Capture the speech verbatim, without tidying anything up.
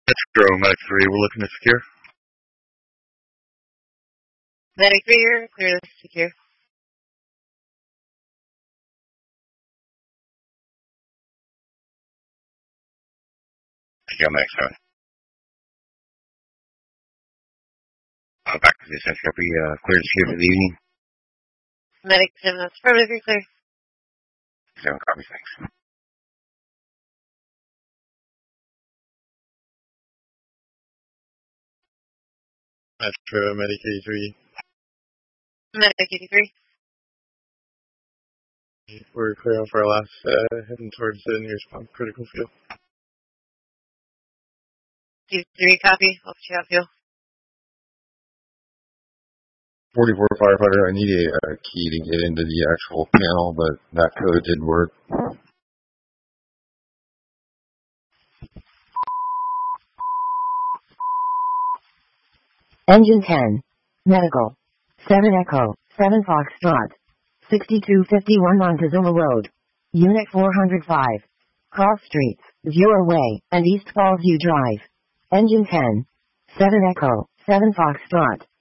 Metro, Medic three, we're looking to secure. Medic three, you're clear to secure. Secure Medic seven. Uh, back to the Central Copy, uh, clear to secure for the evening. Medic seven, that's affirmative, you're clear. seven, copy, thanks. Metro, Medic eighty-three. Medic eighty-three. We're clear off our last, uh, heading towards the nearest pump, critical fuel. eighty-three, copy. I'll put you out fuel. forty-four firefighter, I need a uh, key to get into the actual panel, but that code did work. Engine ten. Medical. seven Echo. seven Foxtrot. sixty-two fifty-one Montezuma Road. Unit four hundred five. Cross Streets, Viewer Way, and East Fallsview Drive. Engine ten. seven Echo. seven Foxtrot.